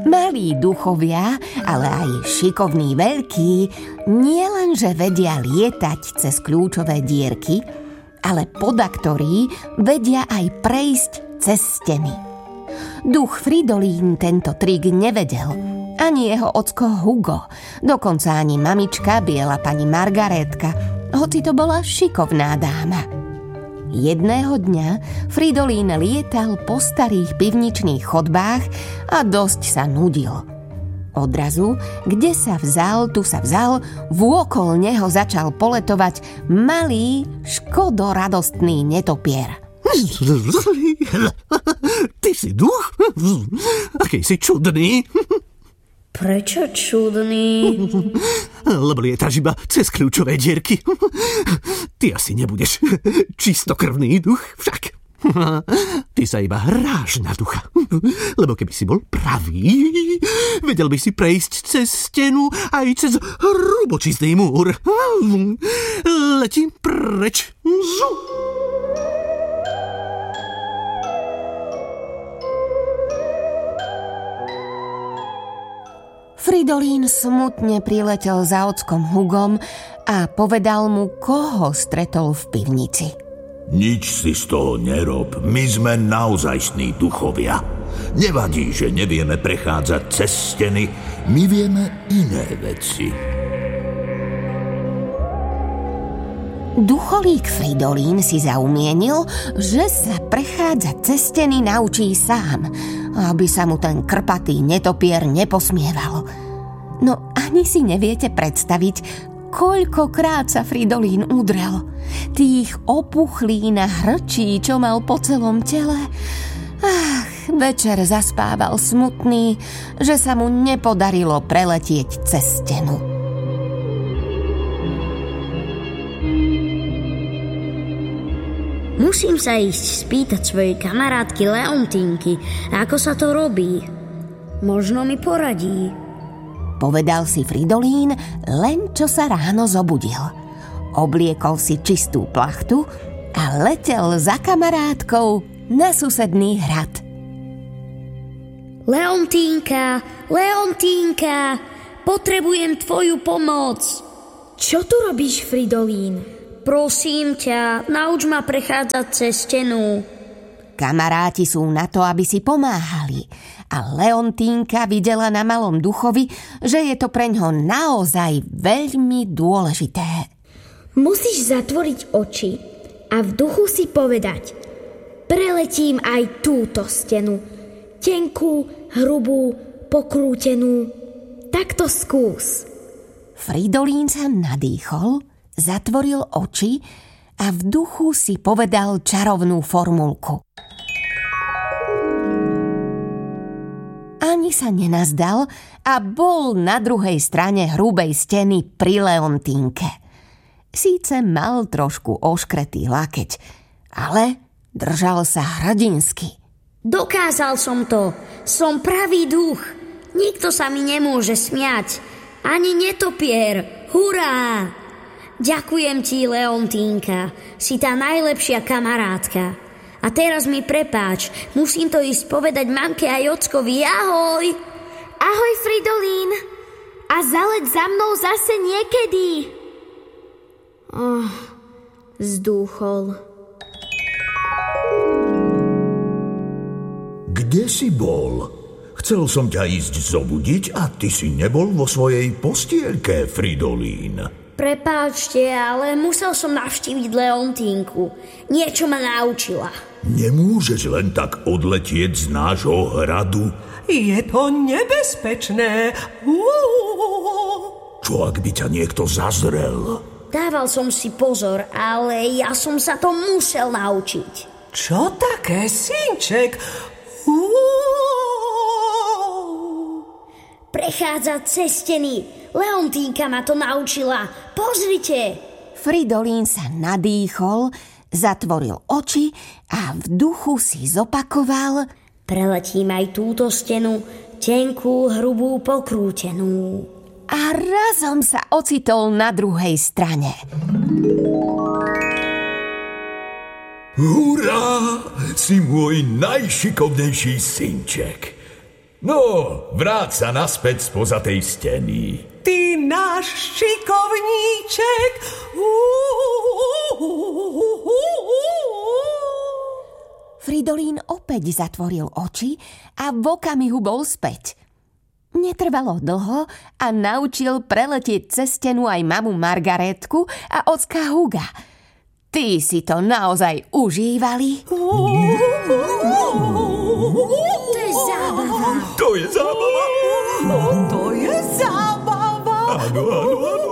Malí duchovia, ale aj šikovní veľkí, nielenže vedia lietať cez kľúčové dierky, ale podaktorí vedia aj prejsť cez steny. Duch Fridolín tento trik nevedel, ani jeho ocko Hugo, dokonca ani mamička biela pani Margarétka, hoci to bola šikovná dáma. Jedného dňa Fridolín lietal po starých pivničných chodbách a dosť sa nudil. Odrazu, kde sa vzal, tu sa vzal, vôkol neho začal poletovať malý, škodoradostný netopier. Ty si duch? Aký si čudný. Prečo čudný? Lebo lietaš iba cez kľúčové dierky. Ty asi nebudeš čistokrvný duch, však. Ty sa iba hráš na ducha. Lebo keby si bol pravý, vedel by si prejsť cez stenu aj cez hrubočistý múr. Letím preč. Fridolín smutne priletel za ockom Hugom a povedal mu, koho stretol v pivnici. Nič si z toho nerob, my sme naozajstní duchovia. Nevadí, že nevieme prechádzať cez steny, my vieme iné veci. Ducholík Fridolín si zaumienil, že sa prechádzať cez steny naučí sám, aby sa mu ten krpatý netopier neposmieval. No ani si neviete predstaviť, koľkokrát sa Fridolín udrel. Tých opuchlín a hrčí, čo mal po celom tele. Večer zaspával smutný, že sa mu nepodarilo preletieť cez stenu. Musím sa ísť spýtať svojej kamarátky Leontínky, ako sa to robí. Možno mi poradí. Povedal si Fridolín, len čo sa ráno zobudil. Obliekol si čistú plachtu a letel za kamarátkou na susedný hrad. Leontínka, Leontínka, potrebujem tvoju pomoc. Čo tu robíš, Fridolín? Prosím ťa, nauč ma prechádzať cez stenu. Kamaráti sú na to, aby si pomáhali. A Leontínka videla na malom duchovi, že je to preňho naozaj veľmi dôležité. Musíš zatvoriť oči a v duchu si povedať: preletím aj túto stenu. Tenkú, hrubú, pokrútenú. Tak to skús. Fridolín sa nadýchol, zatvoril oči a v duchu si povedal čarovnú formulku. Ani sa nenazdal a bol na druhej strane hrubej steny pri Leontínke. Síce mal trošku oškretý lakeť, ale držal sa hrdinsky. Dokázal som to. Som pravý duch. Nikto sa mi nemôže smiať. Ani netopier. Hurá! Ďakujem ti, Leontínka. Si tá najlepšia kamarátka. A teraz mi prepáč, musím to ísť povedať mamke aj ockovi. Ahoj! Ahoj, Fridolín. A zaleď za mnou zase niekedy. Zdúchol. Kde si bol? Chcel som ťa ísť zobudiť a ty si nebol vo svojej postielke, Fridolín. Prepáčte, ale musel som navštíviť Leontínku. Niečo ma naučila. Nemôžeš len tak odletieť z nášho hradu. Je to nebezpečné. Čo ak by ťa niekto zazrel? Dával som si pozor, ale ja som sa to musel naučiť. Čo také, synček? Prechádzať cez steny. Leontínka ma to naučila. Pozrite. Fridolín sa nadýchol, zatvoril oči a v duchu si zopakoval: preletím aj túto stenu, tenkú, hrubú, pokrútenú. A razom sa ocitol na druhej strane. Hurá! Si môj najšikovnejší synček. No, vráť sa naspäť spoza tej steny. Ty náš šikovníček. Fridolín opäť zatvoril oči a v okamihu bol späť. Netrvalo dlho a naučil preletieť cez stenu aj mamu Margarétku a ocka Huga. Tí si to naozaj užívali. To je zábava. To je zábava. To je zábava. Áno, áno, áno.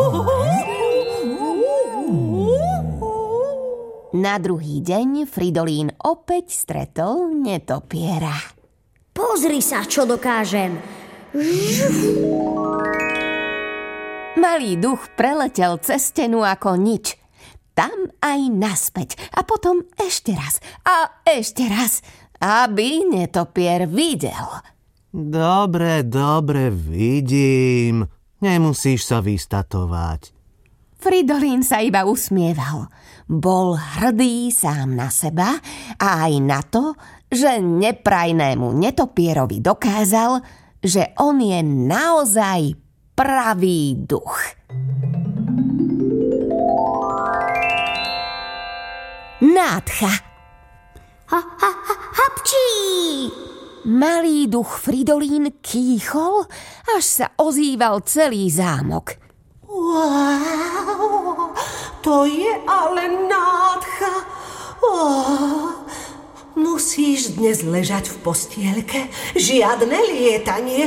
Na druhý deň Fridolín opäť stretol netopiera. Pozri sa, čo dokážem. Malý duch preletel cez stenu ako nič. Tam aj naspäť a potom ešte raz a ešte raz, aby netopier videl. Dobre, vidím. Nemusíš sa vystatovať. Fridolín sa iba usmieval. Bol hrdý sám na seba a aj na to, že neprajnému netopierovi dokázal, že on je naozaj pravý duch. Nádcha. Hapčí! Malý duch Fridolín kýchol, až sa ozýval celý zámok. Wow, to je ale nádcha. Musíš dnes ležať v postielke. Žiadne lietanie.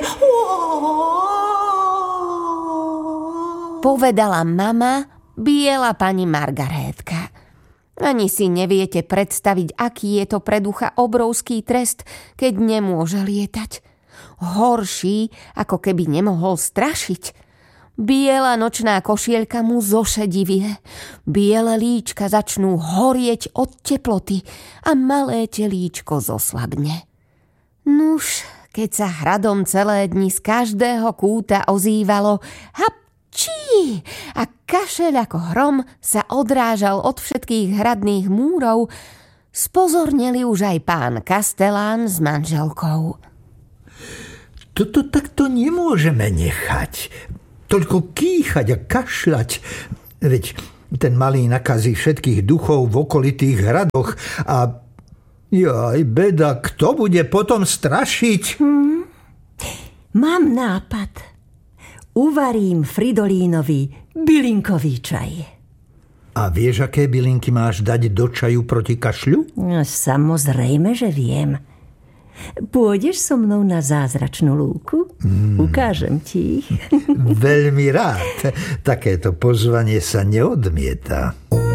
Povedala mama, biela pani Margarétka. Ani si neviete predstaviť, aký je to pre ducha obrovský trest, keď nemôže lietať. Horší, ako keby nemohol strašiť. Biela nočná košielka mu zošedivie. Biele líčka začnú horieť od teploty a malé telíčko zoslabne. Nuž, keď sa hradom celé dni z každého kúta ozývalo hapčí a kašeľ ako hrom sa odrážal od všetkých hradných múrov, spozorneli už aj pán Kastelán s manželkou. Toto takto nemôžeme nechať. Toľko kýchať a kašľať. Veď ten malý nakazí všetkých duchov v okolitých hradoch a jaj, beda, kto bude potom strašiť? Mám nápad. Uvarím Fridolínovi bylinkový čaj. A vieš, aké bylinky máš dať do čaju proti kašľu? No, samozrejme, že viem. Pôjdeš so mnou na zázračnú lúku? Ukážem ti ich. Veľmi rád. Takéto pozvanie sa neodmieta.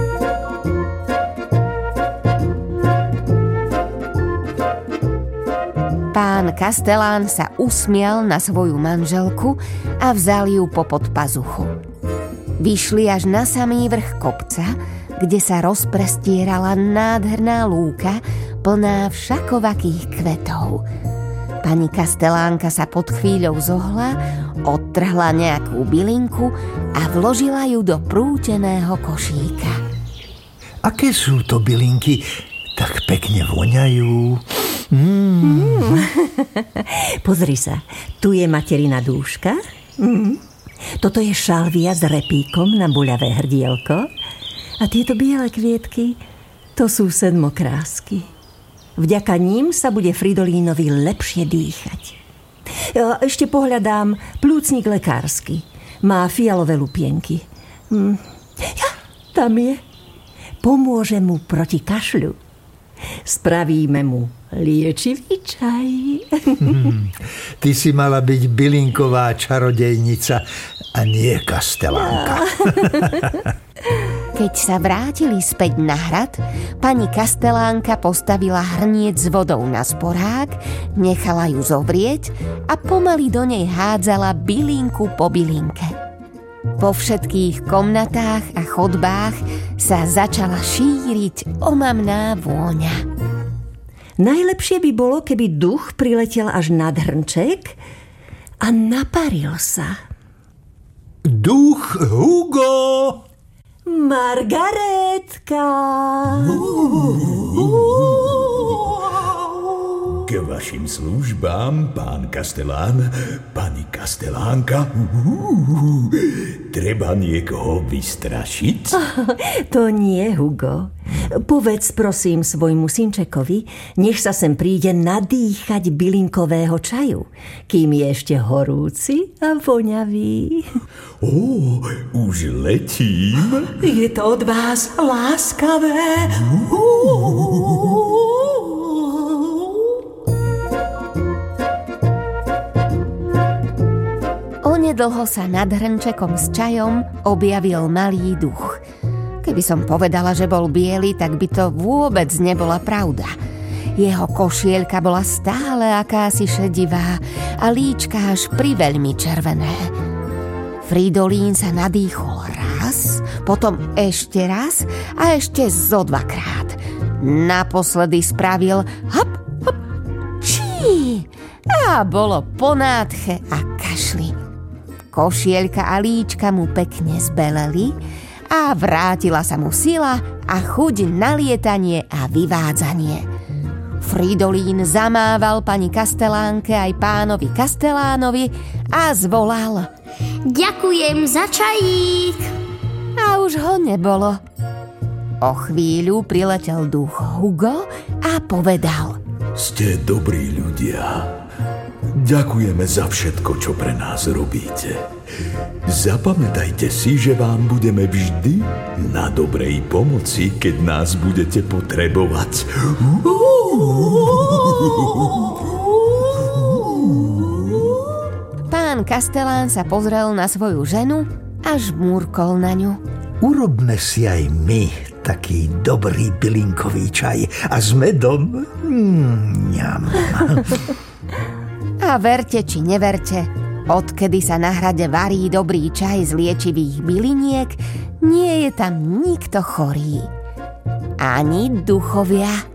Pán Kastelán sa usmial na svoju manželku a vzal ju popod pazuchu. Vyšli až na samý vrch kopca, kde sa rozprestierala nádherná lúka plná všakovakých kvetov. Pani Kastelánka sa pod chvíľou zohla, odtrhla nejakú bylinku a vložila ju do prúteného košíka. Aké sú to bylinky? Tak pekne voňajú. Pozri sa, tu je materina dúška. Toto je šalvia s repíkom na buľavé hrdielko. A tieto biele kvietky, to sú sedmokrásky. Vďaka ním sa bude Fridolínovi lepšie dýchať. Ešte pohľadám plúcnik lekársky. Má fialové lupienky. Tam je. Pomôže mu proti kašľu. Spravíme mu liečivý čaj. Ty si mala byť bylinková čarodejnica a nie Kastelánka. Keď sa vrátili späť na hrad, pani Kastelánka postavila hrniec s vodou na sporák, nechala ju zovrieť a pomaly do nej hádzala bylinku po bylinke. Po všetkých komnatách a chodbách sa začala šíriť omamná vôňa. Najlepšie by bolo, keby duch priletel až nad hrnček a naparil sa. Duch Hugo! Margarétka! K vašim službám, pán Kastelán, pani Kastelánka. Treba niekoho vystrašiť? To nie, Hugo. Povedz prosím svojmu synčekovi, nech sa sem príde nadýchať bylinkového čaju, kým je ešte horúci a voňavý. Už letím. Je to od vás láskavé. Onedlho sa nad hrnčekom s čajom objavil malý duch. Keby som povedala, že bol biely, tak by to vôbec nebola pravda. Jeho košielka bola stále akási šedivá a líčka až priveľmi červené. Fridolín sa nadýchol raz, potom ešte raz a ešte zo dvakrát. Naposledy spravil hop, hop, čí a bolo po nádche a kašli. Košielka a líčka mu pekne zbeleli a vrátila sa mu sila a chuť na lietanie a vyvádzanie. Fridolín zamával pani Kastelánke aj pánovi Kastelánovi a zvolal: Ďakujem za čajík. A už ho nebolo. O chvíľu priletel duch Hugo a povedal: Ste dobrí ľudia. Ďakujeme za všetko, čo pre nás robíte. Zapamätajte si, že vám budeme vždy na dobrej pomoci, keď nás budete potrebovať. Pán Kastelán sa pozrel na svoju ženu a žmúrkol na ňu. Urobme si aj my taký dobrý bylinkový čaj a s medom. Ňam. A verte či neverte, odkedy sa na hrade varí dobrý čaj z liečivých byliniek, nie je tam nikto chorý. Ani duchovia.